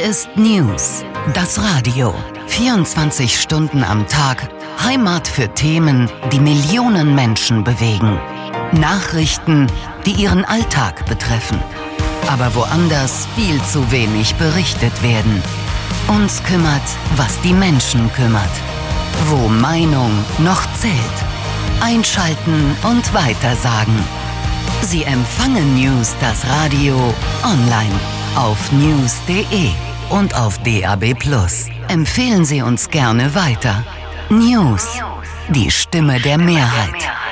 ist News, das Radio. 24 Stunden am Tag, Heimat für Themen, die Millionen Menschen bewegen. Nachrichten, die ihren Alltag betreffen. Aber woanders viel zu wenig berichtet werden. Uns kümmert, was die Menschen kümmert. Wo Meinung noch zählt. Einschalten und weitersagen. Sie empfangen News, das Radio, online auf news.de und auf DAB+. Empfehlen Sie uns gerne weiter. News, die Stimme der Mehrheit.